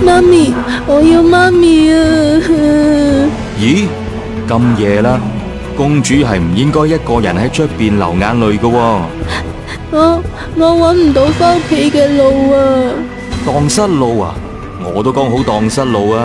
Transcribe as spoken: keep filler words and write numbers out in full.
媽咪，我要媽咪啊！ 咦，咁夜啦，公主係唔應該一個人喺出邊流眼淚㗎喎。 我我搵唔到返屋企嘅路啊！ 蕩失路啊！我都剛好蕩失路啊！